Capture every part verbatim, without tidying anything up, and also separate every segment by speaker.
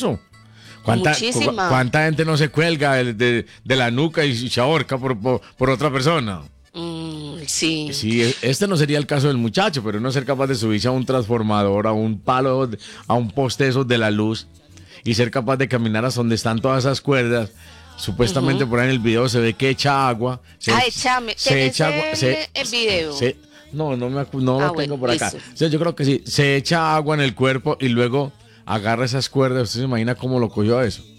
Speaker 1: peligroso. ¿Cuánta,
Speaker 2: Muchísima.
Speaker 1: ¿Cuánta gente no se cuelga de, de, de la nuca y se ahorca por, por, por otra persona?
Speaker 2: Mm, sí.
Speaker 1: Sí, este no sería el caso del muchacho, pero no ser capaz de subirse a un transformador, a un palo, a un poste esos de la luz y ser capaz de caminar hasta donde están todas esas cuerdas. Supuestamente uh-huh. por ahí en el video se ve que echa agua. Se,
Speaker 2: ah, échame.
Speaker 1: Se echa agua.
Speaker 2: El,
Speaker 1: se,
Speaker 2: el video?
Speaker 1: Se, no, no, me, no
Speaker 2: ah,
Speaker 1: lo
Speaker 2: bueno,
Speaker 1: tengo por acá.
Speaker 2: listo.
Speaker 1: O sea, yo creo que sí. Se echa agua en el cuerpo y luego agarra esas cuerdas. ¿Usted se imagina cómo lo cogió a eso?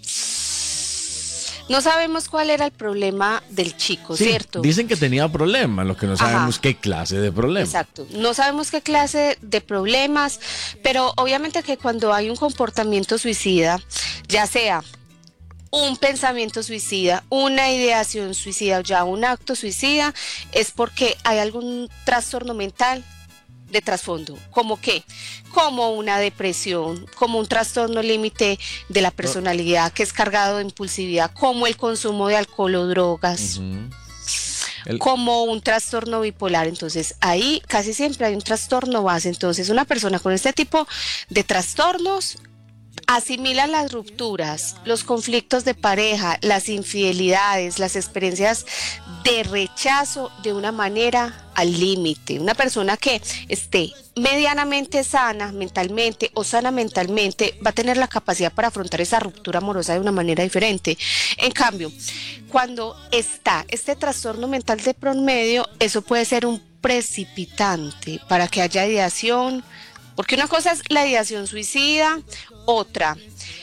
Speaker 2: No sabemos cuál era el problema del chico,
Speaker 1: sí,
Speaker 2: ¿cierto?
Speaker 1: Dicen que tenía problemas, lo que no sabemos Ajá. qué clase de problemas.
Speaker 2: Exacto, no sabemos qué clase de problemas, pero obviamente que cuando hay un comportamiento suicida, ya sea un pensamiento suicida, una ideación suicida o ya un acto suicida, es porque hay algún trastorno mental de trasfondo, ¿como qué? Como una depresión, como un trastorno límite de la personalidad que es cargado de impulsividad, como el consumo de alcohol o drogas, uh-huh. el... como un trastorno bipolar. Entonces ahí casi siempre hay un trastorno base. Entonces una persona con este tipo de trastornos asimila las rupturas, los conflictos de pareja, las infidelidades, las experiencias de rechazo de una manera al límite. Una persona que esté medianamente sana mentalmente o sana mentalmente va a tener la capacidad para afrontar esa ruptura amorosa de una manera diferente. En cambio, cuando está este trastorno mental de promedio, eso puede ser un precipitante para que haya ideación, porque una cosa es la ideación suicida, otra,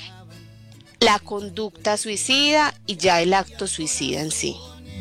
Speaker 2: la conducta suicida y ya el acto suicida en sí.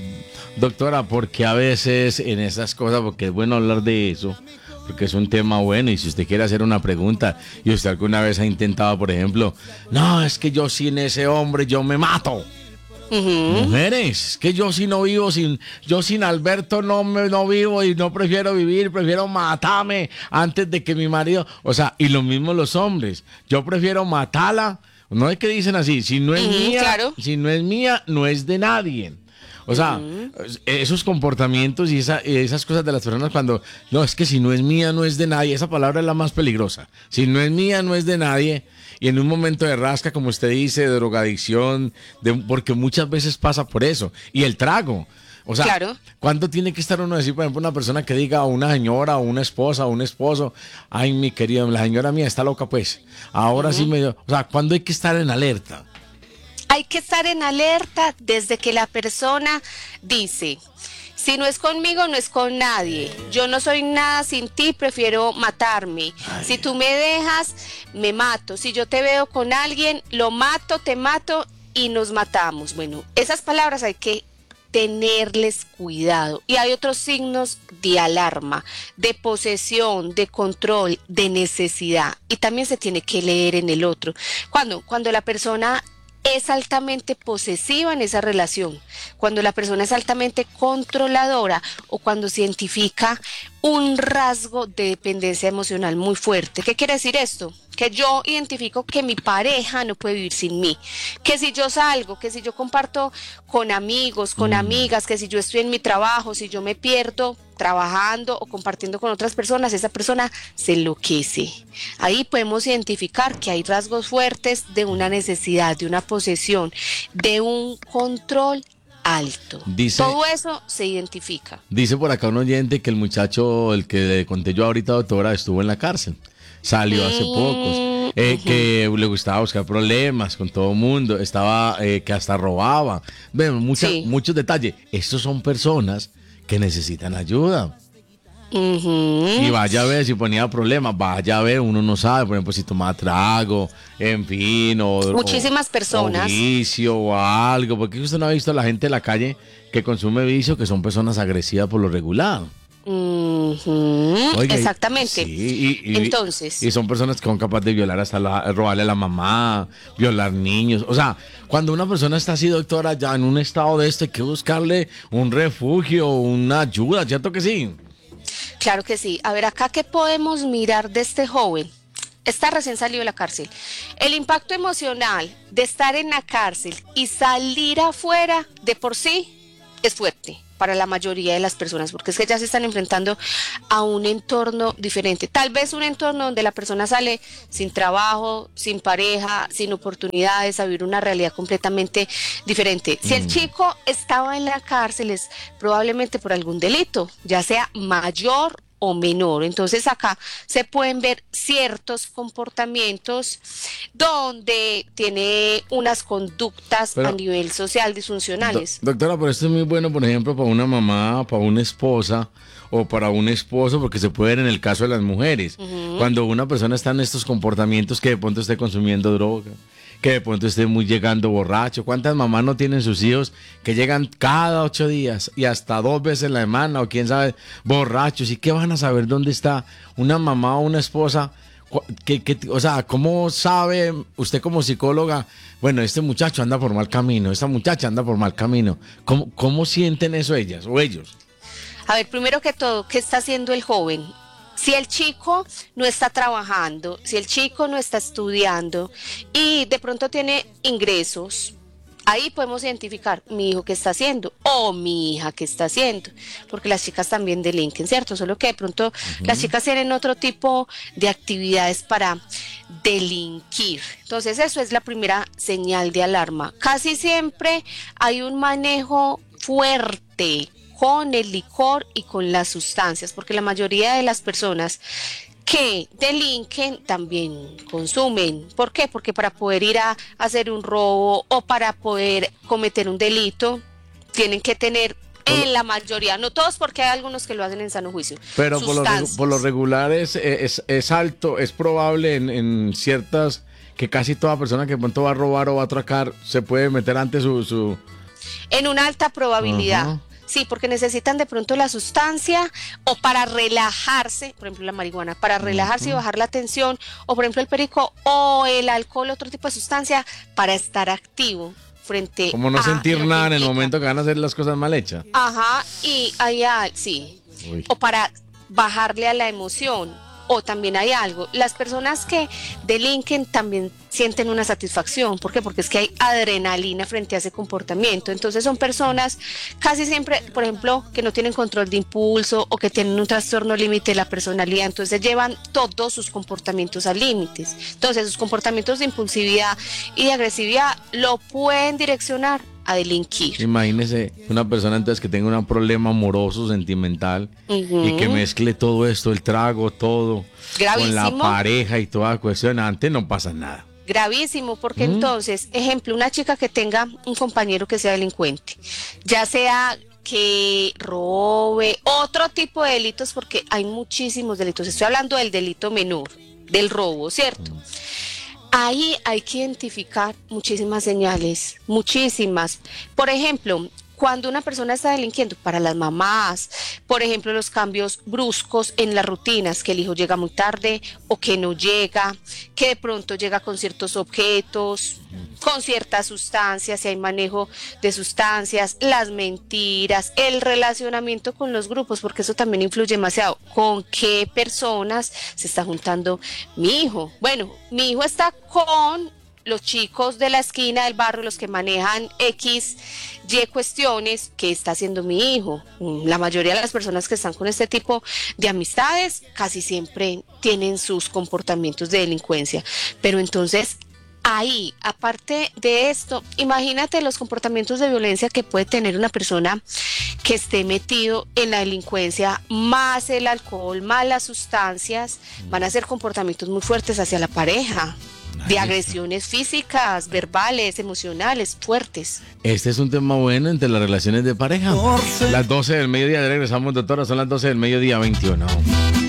Speaker 1: Doctora, porque a veces en esas cosas, porque es bueno hablar de eso, porque es un tema bueno y si usted quiere hacer una pregunta y usted alguna vez ha intentado, por ejemplo, no, es que yo sin ese hombre yo me mato. Uh-huh. Mujeres, que yo si no vivo sin, yo sin Alberto no me no vivo y no prefiero vivir, prefiero matarme antes de que mi marido, o sea, y lo mismo los hombres, yo prefiero matarla, no es que dicen así, si no es uh-huh, mía, claro. si no es mía, no es de nadie. O sea, uh-huh. esos comportamientos y esa, esas cosas de las personas cuando, no, es que si no es mía, no es de nadie, esa palabra es la más peligrosa, si no es mía, no es de nadie. Y en un momento de rasca, como usted dice, de drogadicción, de, porque muchas veces pasa por eso. Y el trago. O sea,
Speaker 2: claro.
Speaker 1: ¿cuándo tiene que estar uno a decir, por ejemplo, una persona que diga a una señora, o una esposa, o un esposo, ay, mi querida, la señora mía está loca, pues. Ahora uh-huh. sí me... O sea, ¿cuándo hay que estar en alerta?
Speaker 2: Hay que estar en alerta desde que la persona dice... Si no es conmigo, no es con nadie. Yo no soy nada sin ti, prefiero matarme. Ay. Si tú me dejas, me mato. Si yo te veo con alguien, lo mato, te mato y nos matamos. Bueno, esas palabras hay que tenerles cuidado. Y hay otros signos de alarma, de posesión, de control, de necesidad. Y también se tiene que leer en el otro. Cuando, cuando la persona... es altamente posesiva en esa relación, cuando la persona es altamente controladora o cuando se identifica un rasgo de dependencia emocional muy fuerte. ¿Qué quiere decir esto? Que yo identifico que mi pareja no puede vivir sin mí, que si yo salgo, que si yo comparto con amigos, con mm. amigas, que si yo estoy en mi trabajo, si yo me pierdo trabajando o compartiendo con otras personas, esa persona se enloquece. Ahí podemos identificar que hay rasgos fuertes de una necesidad, de una posesión, de un control alto. Dice, todo eso se identifica.
Speaker 1: Dice por acá un oyente que el muchacho, el que le conté yo ahorita, doctora, estuvo en la cárcel. Salió hace mm, pocos, eh, uh-huh. que le gustaba buscar problemas con todo el mundo, estaba, eh, que hasta robaba. Bueno, mucha, sí. muchos detalles. Estos son personas que necesitan ayuda. Uh-huh. Y vaya a ver si ponía problemas, vaya a ver, uno no sabe, por ejemplo, si tomaba trago, en fin, o
Speaker 2: muchísimas
Speaker 1: o,
Speaker 2: personas.
Speaker 1: O vicio o algo, porque usted no ha visto a la gente de la calle que consume vicio, que son personas agresivas por lo regular.
Speaker 2: Uh-huh. Oiga, exactamente.
Speaker 1: Sí, y, y,
Speaker 2: entonces
Speaker 1: y son personas que son capaces de violar hasta la, robarle a la mamá, violar niños. O sea, cuando una persona está así, doctora, ya en un estado de este, hay que buscarle un refugio, una ayuda, ¿cierto que sí?
Speaker 2: Claro que sí. A ver, acá, ¿qué podemos mirar de este joven? Está recién salido de la cárcel. El impacto emocional de estar en la cárcel y salir afuera de por sí es fuerte. para la mayoría de las personas, porque es que ya se están enfrentando a un entorno diferente. Tal vez un entorno donde la persona sale sin trabajo, sin pareja, sin oportunidades, a vivir una realidad completamente diferente. Si el chico estaba en la cárcel es probablemente por algún delito, ya sea mayor o menor. Entonces acá se pueden ver ciertos comportamientos donde tiene unas conductas pero, a nivel social disfuncionales.
Speaker 1: Do, doctora, pero esto es muy bueno, por ejemplo, para una mamá, para una esposa o para un esposo, porque se puede ver en el caso de las mujeres. Uh-huh. Cuando una persona está en estos comportamientos que de pronto esté consumiendo droga, que de pronto esté muy llegando borracho. ¿Cuántas mamás no tienen sus hijos que llegan cada ocho días y hasta dos veces en la semana o quién sabe, borrachos? ¿Y qué van a saber dónde está una mamá o una esposa? ¿Qué, qué, o sea, ¿cómo sabe usted como psicóloga? Bueno, este muchacho anda por mal camino, esta muchacha anda por mal camino. ¿Cómo, cómo sienten eso ellas o ellos?
Speaker 2: A ver, primero que todo, ¿qué está haciendo el joven? Si el chico no está trabajando, si el chico no está estudiando y de pronto tiene ingresos, ahí podemos identificar mi hijo qué está haciendo o mi hija qué está haciendo, porque las chicas también delinquen, ¿cierto? Solo que de pronto uh-huh. las chicas tienen otro tipo de actividades para delinquir. Entonces eso es la primera señal de alarma. Casi siempre hay un manejo fuerte con el licor y con las sustancias, porque la mayoría de las personas que delinquen también consumen. ¿Por qué? Porque para poder ir a hacer un robo o para poder cometer un delito, tienen que tener, en la mayoría, no todos, porque hay algunos que lo hacen en sano juicio.
Speaker 1: Pero por lo, por lo regular es, es, es alto, es probable en, en ciertas, que casi toda persona que de pronto va a robar o va a atracar, se puede meter ante su... su...
Speaker 2: En una alta probabilidad. Uh-huh. Sí, porque necesitan de pronto la sustancia o para relajarse, por ejemplo la marihuana, para relajarse uh-huh. y bajar la tensión, o por ejemplo el perico o el alcohol, otro tipo de sustancia, para estar activo frente
Speaker 1: como no
Speaker 2: a
Speaker 1: sentir nada en el momento que van a hacer las cosas mal hechas.
Speaker 2: Ajá, y allá, sí, Uy. o para bajarle a la emoción. O también hay algo, las personas que delinquen también sienten una satisfacción. ¿Por qué? Porque es que hay adrenalina frente a ese comportamiento. Entonces son personas casi siempre, por ejemplo, que no tienen control de impulso o que tienen un trastorno límite de la personalidad. Entonces llevan todos sus comportamientos a límites. Entonces sus comportamientos de impulsividad y de agresividad lo pueden direccionar a delinquir.
Speaker 1: Imagínese una persona entonces que tenga un problema amoroso, sentimental uh-huh. y que mezcle todo esto, el trago, todo,
Speaker 2: gravísimo,
Speaker 1: con la pareja y toda cuestión. Antes no pasa nada.
Speaker 2: Gravísimo, porque uh-huh. entonces, ejemplo, una chica que tenga un compañero que sea delincuente, ya sea que robe, otro tipo de delitos, porque hay muchísimos delitos. Estoy hablando del delito menor, del robo, ¿cierto? Uh-huh. Ahí hay que identificar muchísimas señales, muchísimas. Por ejemplo, cuando una persona está delinquiendo, para las mamás, por ejemplo, los cambios bruscos en las rutinas, que el hijo llega muy tarde o que no llega, que de pronto llega con ciertos objetos, con ciertas sustancias, si hay manejo de sustancias, las mentiras, el relacionamiento con los grupos, porque eso también influye demasiado. ¿Con qué personas se está juntando mi hijo? Bueno, mi hijo está con los chicos de la esquina del barrio, los que manejan X, Y cuestiones. ¿Qué está haciendo mi hijo? La mayoría de las personas que están con este tipo de amistades casi siempre tienen sus comportamientos de delincuencia. Pero entonces, ahí, aparte de esto, imagínate los comportamientos de violencia que puede tener una persona que esté metido en la delincuencia, más el alcohol, más las sustancias, van a ser comportamientos muy fuertes hacia la pareja. De agresiones físicas, verbales, emocionales, fuertes.
Speaker 1: Este es un tema bueno entre las relaciones de pareja. Las doce del mediodía, regresamos, doctora, son las doce del mediodía, veintiuno.